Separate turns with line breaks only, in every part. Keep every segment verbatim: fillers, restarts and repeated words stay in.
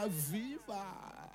viva.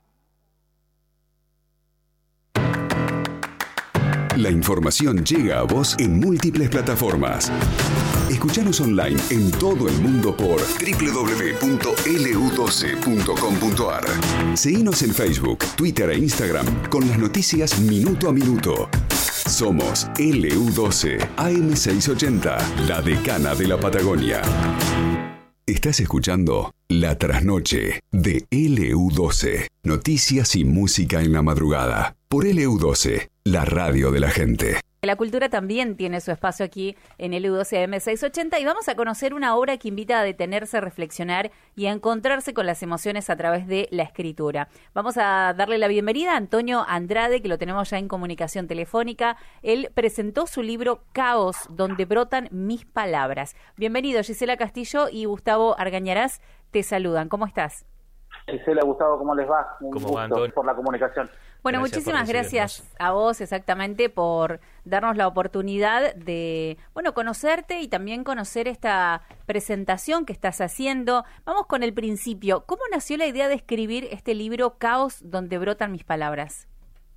La información llega a vos en múltiples plataformas. Escuchanos online en todo el mundo por doble u doble u doble u punto ele u doce punto com punto a r. Seguinos en Facebook, Twitter e Instagram con las noticias minuto a minuto. Somos ele u doce A M seiscientos ochenta, la decana de la Patagonia. Estás escuchando La Trasnoche de ele u doce. Noticias y música en la madrugada. Por ele u doce, la radio de la gente.
La cultura también tiene su espacio aquí en ele u doce A M seiscientos ochenta y vamos a conocer una obra que invita a detenerse, a reflexionar y a encontrarse con las emociones a través de la escritura. Vamos a darle la bienvenida a Antonio Andrade, que lo tenemos ya en comunicación telefónica. Él presentó su libro Caos, donde brotan mis palabras. Bienvenido, Gisela Castillo y Gustavo Argañarás te saludan. ¿Cómo estás?
Gisela, Gustavo, ¿cómo les va? Un
¿Cómo
gusto
va, Antonio?
Por la comunicación.
Bueno,
Gracias
muchísimas
por
gracias a vos exactamente por darnos la oportunidad de, bueno, conocerte y también conocer esta presentación que estás haciendo. Vamos con el principio. ¿Cómo nació la idea de escribir este libro Caos, donde brotan mis palabras?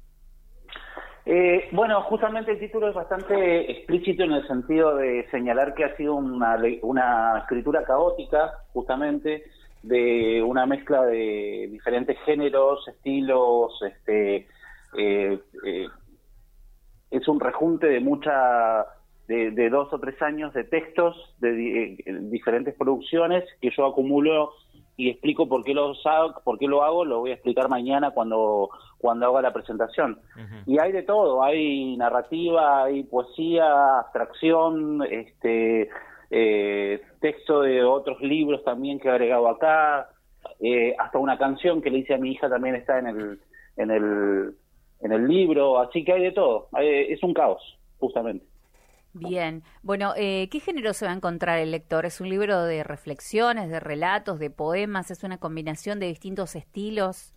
Eh, bueno, justamente el título es bastante explícito en el sentido de señalar que ha sido una, una escritura caótica, justamente, de una mezcla de diferentes géneros, estilos, este, eh, eh, es un rejunte de mucha, de, de dos o tres años de textos de di, eh, diferentes producciones que yo acumulo y explico por qué los hago, por qué lo hago, lo voy a explicar mañana cuando cuando haga la presentación. Uh-huh. Y hay de todo, hay narrativa, hay poesía, abstracción, este Eh, texto de otros libros también que he agregado acá, eh, hasta una canción que le hice a mi hija también está en el en el en el libro, así que hay de todo, hay, es un caos, justamente.
Bien, bueno, eh, ¿qué género se va a encontrar el lector? ¿Es un libro de reflexiones, de relatos, de poemas? ¿Es una combinación de distintos estilos?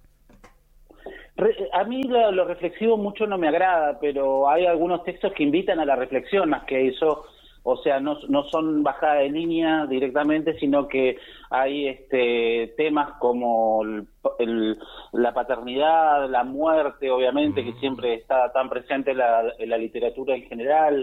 Re, a mí lo, lo reflexivo mucho no me agrada, pero hay algunos textos que invitan a la reflexión más que eso. O sea, no, no son bajada de línea directamente, sino que hay este temas como el, el, la paternidad, la muerte, obviamente, que siempre está tan presente en la, en la literatura en general,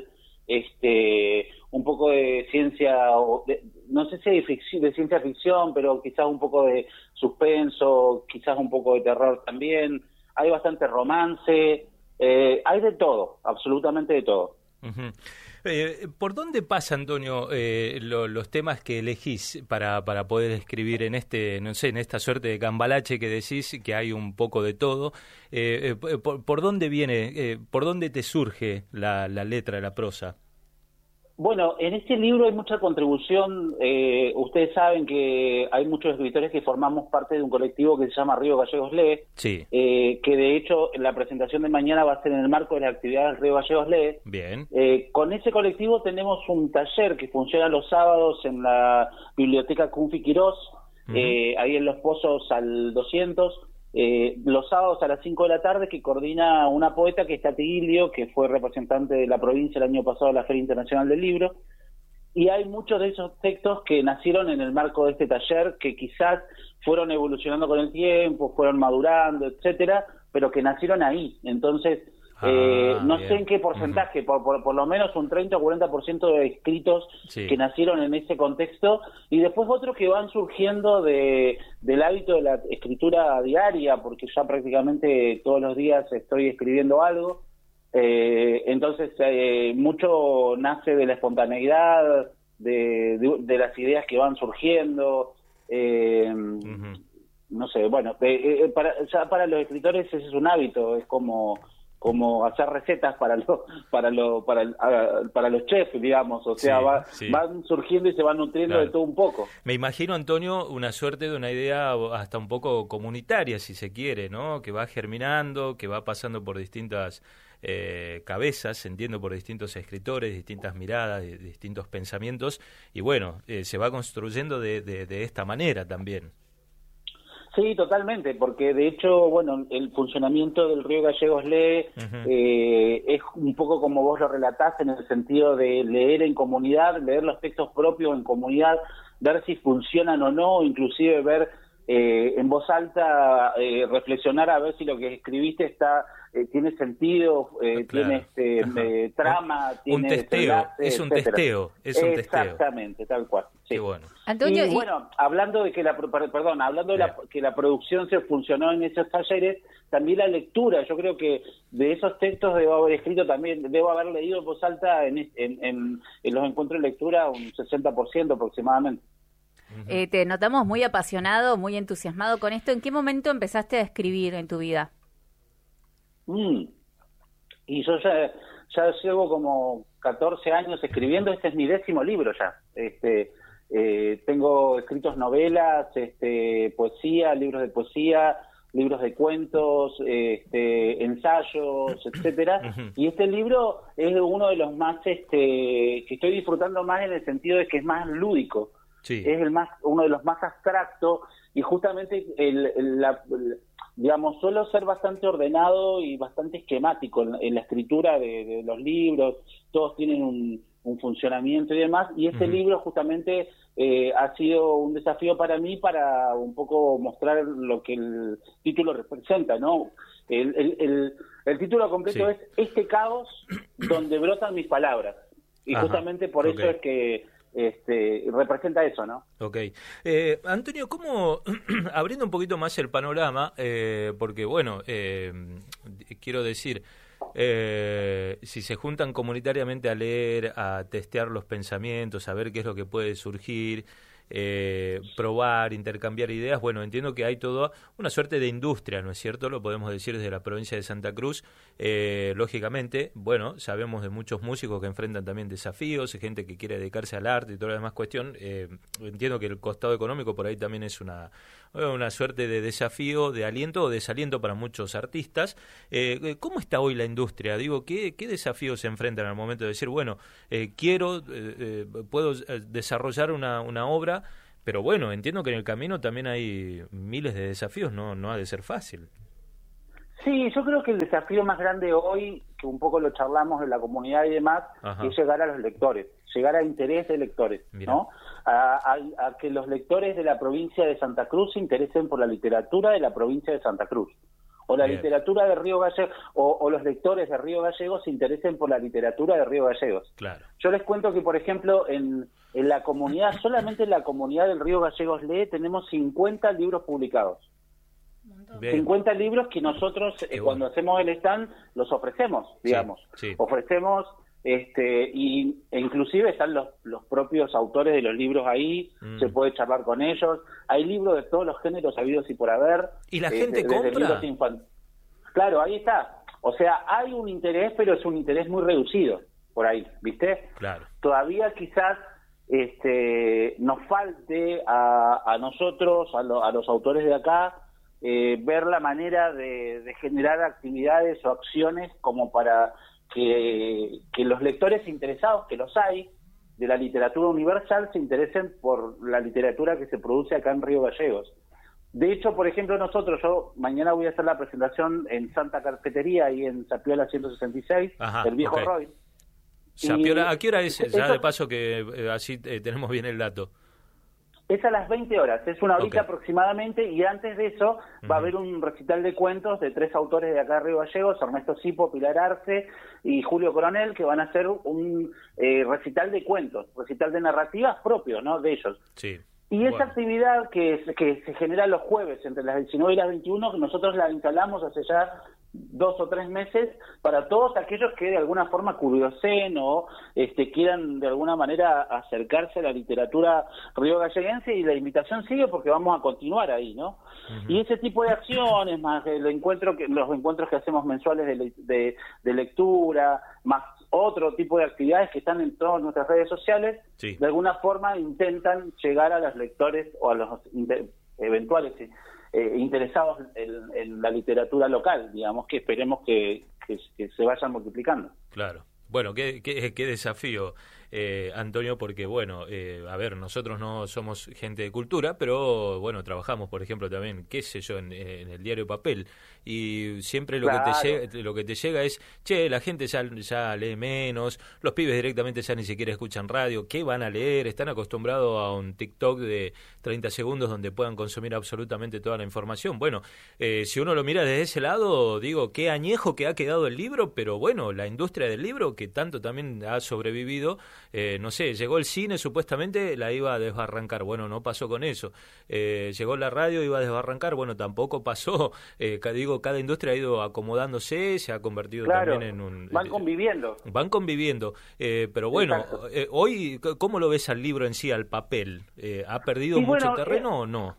este un poco de ciencia, de, no sé si de, ficción, de ciencia ficción, pero quizás un poco de suspenso, quizás un poco de terror también. Hay bastante romance, eh, hay de todo, absolutamente de todo.
Uh-huh. Eh, ¿Por dónde pasa, Antonio, eh, lo, los temas que elegís para, para poder escribir en este, no sé, en esta suerte de cambalache que decís que hay un poco de todo? Eh, eh, por, ¿Por dónde viene, eh, por dónde te surge la, la letra, la prosa?
Bueno, en este libro hay mucha contribución. Eh, ustedes saben que hay muchos escritores que formamos parte de un colectivo que se llama Río Gallegos Lee,
sí.
eh, que de hecho la presentación de mañana va a ser en el marco de las actividades Río Gallegos Lee.
Bien.
Eh, con ese colectivo tenemos un taller que funciona los sábados en la biblioteca Cunfi Quirós, uh-huh. eh, ahí en Los Pozos al doscientos. Eh, los sábados a las cinco de la tarde, que coordina una poeta que es Tati Guilio, que fue representante de la provincia el año pasado en la Feria Internacional del Libro, y hay muchos de esos textos que nacieron en el marco de este taller, que quizás fueron evolucionando con el tiempo, fueron madurando, etcétera, pero que nacieron ahí. Entonces,
ah,
eh, no
bien.
sé en qué porcentaje, uh-huh. por, por, por lo menos un treinta o cuarenta por ciento de escritos
sí.
que nacieron en ese contexto, y después otros que van surgiendo de del hábito de la escritura diaria, porque ya prácticamente todos los días estoy escribiendo algo, eh, entonces eh, mucho nace de la espontaneidad, de, de, de las ideas que van surgiendo, eh, uh-huh. no sé, bueno, eh, eh, para, ya para los escritores ese es un hábito, es como como hacer recetas para lo, para lo, para el, para los chefs, digamos, o sea,
sí,
va,
sí.
van surgiendo y se van nutriendo
claro.
de todo un poco.
Me imagino, Antonio, una suerte de una idea hasta un poco comunitaria, si se quiere, ¿no? Que va germinando, que va pasando por distintas eh, cabezas, entiendo, por distintos escritores, distintas miradas, distintos pensamientos, y bueno, eh, se va construyendo de, de, de esta manera también.
Sí, totalmente, porque de hecho, bueno, el funcionamiento del Río Gallegos Lee uh-huh. eh, es un poco como vos lo relatás, en el sentido de leer en comunidad, leer los textos propios en comunidad, ver si funcionan o no, inclusive ver eh, en voz alta eh, reflexionar a ver si lo que escribiste está eh, tiene sentido, eh,
claro.
tiene este, eh, trama,
un,
tiene
un testeo,
desenlace,
es un
etcétera.
testeo, es un testeo.
Exactamente, tal cual. Sí.
Qué bueno.
Antonio,
y,
y...
bueno, hablando de que la perdón, hablando de la, que la producción se funcionó en esos talleres, también la lectura, yo creo que de esos textos debo haber escrito también, debo haber leído en voz alta en, en, en, en los encuentros de lectura un sesenta por ciento aproximadamente.
Eh, te notamos muy apasionado, muy entusiasmado con esto. ¿En qué momento empezaste a escribir en tu vida?
Mm. Y yo ya, ya llevo como catorce años escribiendo, este es mi décimo libro ya. Este, eh, tengo escritos novelas, este, poesía, libros de poesía, libros de cuentos, este, ensayos, etcétera. Y este libro es uno de los más, este, que estoy disfrutando más en el sentido de que es más lúdico.
Sí.
Es el más, uno de los más abstractos y justamente el, el, la, el, digamos, suelo ser bastante ordenado y bastante esquemático en, en la escritura de, de los libros, todos tienen un, un funcionamiento y demás, y este uh-huh. libro justamente eh, ha sido un desafío para mí para un poco mostrar lo que el título representa, ¿no? El, el, el, el título completo sí. es Este caos donde brotan mis palabras, y Ajá. justamente por okay. eso es que Este, representa eso, ¿no?
Ok. Eh, Antonio, ¿cómo, abriendo un poquito más el panorama, eh, porque, bueno, eh, quiero decir, eh, si se juntan comunitariamente a leer, a testear los pensamientos, a ver qué es lo que puede surgir, eh, probar, intercambiar ideas, bueno, entiendo que hay toda una suerte de industria, ¿no es cierto? Lo podemos decir desde la provincia de Santa Cruz. Eh, lógicamente, bueno, sabemos de muchos músicos que enfrentan también desafíos, gente que quiere dedicarse al arte y toda la demás cuestión. Eh, entiendo que el costado económico por ahí también es una, una suerte de desafío, de aliento o desaliento para muchos artistas. Eh, ¿Cómo está hoy la industria? Digo, ¿qué, qué desafíos se enfrentan al momento de decir, bueno, eh, quiero, eh, eh, puedo desarrollar una, una obra, pero bueno, entiendo que en el camino también hay miles de desafíos, no, no ha de ser fácil.
Sí, yo creo que el desafío más grande hoy, que un poco lo charlamos en la comunidad y demás, Ajá. es llegar a los lectores, llegar a interés de lectores, Mirá. ¿no? A, a, a que los lectores de la provincia de Santa Cruz se interesen por la literatura de la provincia de Santa Cruz, o la Bien. literatura de Río Gallegos, o, o los lectores de Río Gallegos se interesen por la literatura de Río Gallegos. Claro. Yo les cuento que, por ejemplo, en, en la comunidad, solamente en la comunidad del Río Gallegos Lee, tenemos cincuenta libros publicados. Bien. cincuenta libros que nosotros eh, cuando bueno. hacemos el stand los ofrecemos, digamos. Sí, sí. Ofrecemos, este y e inclusive están los, los propios autores de los libros ahí, mm. se puede charlar con ellos. Hay libros de todos los géneros habidos y por haber.
¿Y la eh, gente de, compra?
Claro, ahí está. O sea, hay un interés, pero es un interés muy reducido por ahí, ¿viste?
Claro.
Todavía quizás este nos falte a, a nosotros, a, lo, a los autores de acá, Eh, ver la manera de, de generar actividades o acciones como para que, que los lectores interesados, que los hay, de la literatura universal se interesen por la literatura que se produce acá en Río Gallegos. De hecho, por ejemplo, nosotros, yo mañana voy a hacer la presentación en Santa Carpetería, ahí en Sapiola ciento sesenta y seis, Ajá, del Viejo okay. Roy.
Sapiola, ¿a qué hora es? Ya eso, de paso que eh, así eh, tenemos bien el dato.
Es a las veinte horas, es una horita okay. aproximadamente, y antes de eso uh-huh. va a haber un recital de cuentos de tres autores de acá de Río Gallegos, Ernesto Sipo, Pilar Arce y Julio Coronel, que van a hacer un eh, recital de cuentos, recital de narrativas propio, ¿no?, de ellos.
Sí.
Y esa bueno. actividad que, que se genera los jueves entre las diecinueve y las veintiuno, nosotros la instalamos hace ya dos o tres meses para todos aquellos que de alguna forma curiosen o este, quieran de alguna manera acercarse a la literatura riogalleguense, y la invitación sigue porque vamos a continuar ahí, ¿no? Uh-huh. Y ese tipo de acciones, más el encuentro que, los encuentros que hacemos mensuales de, de, de lectura, más otro tipo de actividades que están en todas nuestras redes sociales, sí. de alguna forma intentan llegar a los lectores o a los inter- eventuales eh, interesados en, en la literatura local, digamos, que esperemos que, que, que se vayan multiplicando.
Claro. Bueno, qué, qué, qué desafío. eh, Antonio, porque, bueno, eh, a ver, nosotros no somos gente de cultura, pero, bueno, trabajamos, por ejemplo, también, qué sé yo, en, en el diario Papel, y siempre lo, claro. que te llega, lo que te llega es, che, la gente ya, ya lee menos, los pibes directamente ya ni siquiera escuchan radio, ¿qué van a leer? Están acostumbrados a un TikTok de treinta segundos donde puedan consumir absolutamente toda la información. Bueno, eh, si uno lo mira desde ese lado, digo, qué añejo que ha quedado el libro, pero bueno, la industria del libro, que tanto también ha sobrevivido, eh, no sé, llegó el cine, supuestamente la iba a desbarrancar, bueno, no pasó con eso. Eh, llegó la radio, iba a desbarrancar, bueno, tampoco pasó. Eh, digo, cada industria ha ido acomodándose, se ha convertido
claro,
también en un...
Van conviviendo.
Van conviviendo, eh, pero bueno, eh, hoy, ¿cómo lo ves al libro en sí, al papel? Eh, ¿Ha perdido
y
mucho
bueno,
terreno
eh,
o no?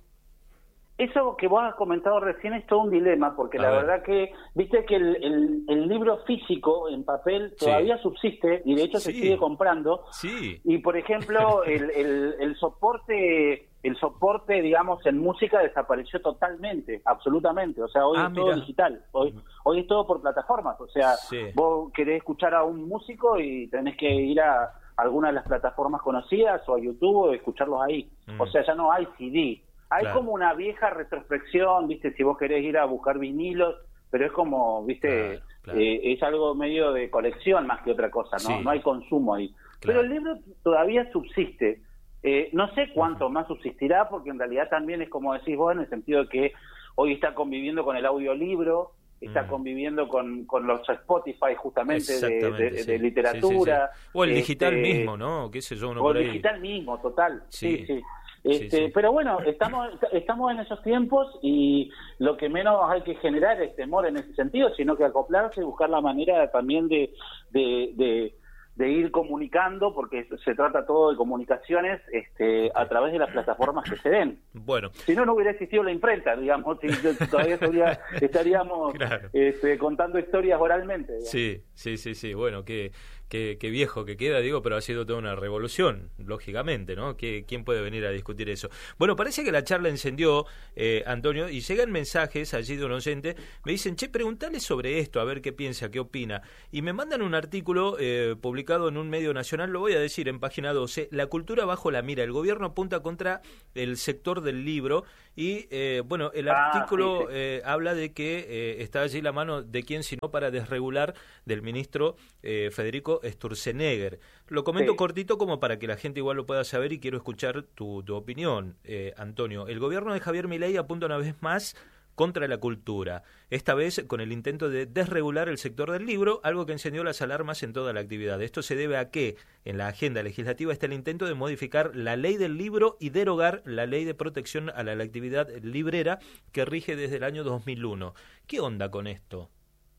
Eso que vos has comentado recién es todo un dilema, porque a la ver. verdad que, viste que el, el, el libro físico en papel todavía sí. subsiste, y de hecho sí. se sigue comprando,
sí.
y por ejemplo, el, el, el soporte, el soporte, digamos, en música desapareció totalmente, absolutamente, o sea, hoy ah, es todo mira. digital, hoy, hoy es todo por plataformas, o sea, sí. vos querés escuchar a un músico y tenés que ir a alguna de las plataformas conocidas, o a YouTube, o escucharlos ahí, mm. o sea, ya no hay C D. Hay claro. como una vieja retrospección, viste, si vos querés ir a buscar vinilos, pero es como, viste, claro, claro. Eh, es algo medio de colección más que otra cosa, ¿no? Sí. No hay consumo ahí. Claro. Pero el libro todavía subsiste. Eh, no sé cuánto uh-huh. más subsistirá, porque en realidad también es como decís vos, en el sentido de que hoy está conviviendo con el audiolibro, está mm. conviviendo con, con los Spotify justamente de, de,
sí.
de literatura.
Sí, sí, sí. O el este, digital mismo, ¿no? ¿Qué sé yo? Uno
o
por
el
ahí.
digital mismo, total. Sí, sí. sí. Este,
sí, sí.
Pero bueno, estamos estamos en esos tiempos y lo que menos hay que generar es temor en ese sentido, sino que acoplarse y buscar la manera también de, de, de, de ir comunicando, porque se trata todo de comunicaciones este, a través de las plataformas que se den.
Bueno.
Si no, no hubiera existido la imprenta, digamos, si todavía sería, estaríamos claro. este, contando historias oralmente. Digamos.
Sí, sí, sí, sí, bueno, que... Qué, qué viejo que queda, digo, pero ha sido toda una revolución, lógicamente, ¿no? ¿Qué, ¿Quién puede venir a discutir eso? Bueno, parece que la charla encendió, eh, Antonio, y llegan mensajes allí de un oyente, me dicen, che, preguntale sobre esto, a ver qué piensa, qué opina, y me mandan un artículo eh, publicado en un medio nacional, lo voy a decir en página doce, La cultura bajo la mira, el gobierno apunta contra el sector del libro, y eh, bueno, el
ah,
artículo
sí, sí.
Eh, habla de que eh, está allí la mano de quién, sino para desregular, del ministro eh, Federico Sturzenegger. Lo comento sí. cortito como para que la gente igual lo pueda saber y quiero escuchar tu, tu opinión, eh, Antonio. El gobierno de Javier Milei apunta una vez más contra la cultura, esta vez con el intento de desregular el sector del libro, algo que encendió las alarmas en toda la actividad. Esto se debe a que en la agenda legislativa está el intento de modificar la ley del libro y derogar la ley de protección a la actividad librera que rige desde el año dos mil uno. ¿Qué onda con esto?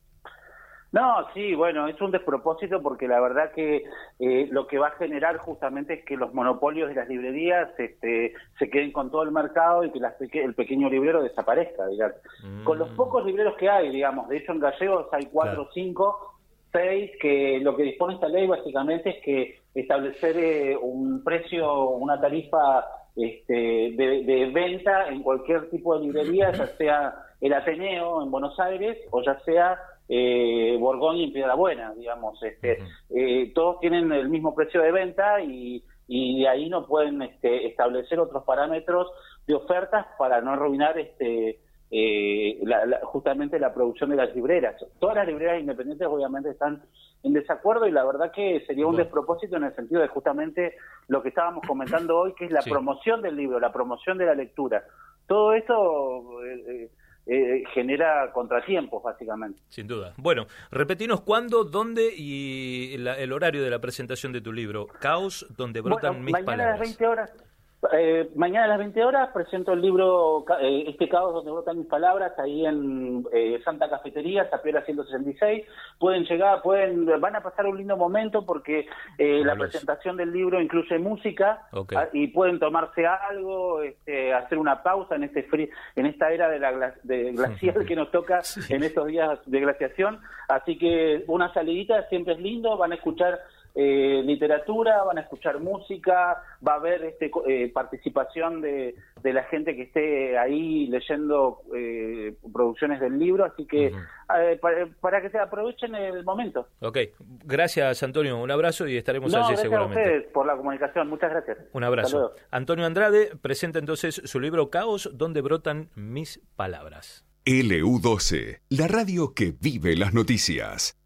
No, sí, bueno, es un despropósito porque la verdad que eh, lo que va a generar justamente es que los monopolios de las librerías este, se queden con todo el mercado y que las peque- el pequeño librero desaparezca, digamos. Mm. Con los pocos libreros que hay, digamos, de hecho en gallegos hay cuatro, claro. cinco, seis, que lo que dispone esta ley básicamente es que establecer eh, un precio, una tarifa este, de, de venta en cualquier tipo de librería, ya sea el Ateneo en Buenos Aires o ya sea Eh, Borgoña y Piedrabuena, digamos, este, uh-huh. eh, todos tienen el mismo precio de venta y, y de ahí no pueden este, establecer otros parámetros de ofertas para no arruinar este, eh, la, la, justamente la producción de las libreras. Todas las libreras independientes obviamente están en desacuerdo y la verdad que sería un bueno. despropósito en el sentido de justamente lo que estábamos comentando hoy, que es la sí. promoción del libro, la promoción de la lectura. Todo esto... Eh, Eh, genera contratiempos, básicamente.
Sin duda. Bueno, repetinos cuándo, dónde y la, el horario de la presentación de tu libro. Caos, donde brotan
bueno,
mis
mañana
palabras.
A las veinte horas. Eh, mañana a las veinte horas presento el libro eh, Este caos donde brotan mis palabras ahí en eh, Santa Cafetería, Tapiola ciento sesenta y seis. Pueden llegar, pueden, van a pasar un lindo momento porque eh, la presentación del libro incluye música okay. a, y pueden tomarse algo, este, hacer una pausa en este frío, en esta era de la de glacial que nos toca sí. en estos días de glaciación. Así que una salidita siempre es lindo, van a escuchar eh, literatura, van a escuchar música, va a haber este, eh, participación de, de la gente que esté ahí leyendo eh, producciones del libro, así que uh-huh. eh, para, para que se aprovechen el momento.
Ok, gracias Antonio, un abrazo y estaremos
no,
allí seguramente.
Gracias a ustedes por la comunicación, muchas gracias.
Un abrazo. Antonio Andrade presenta entonces su libro Caos, donde brotan mis palabras.
L U doce, la radio que vive las noticias.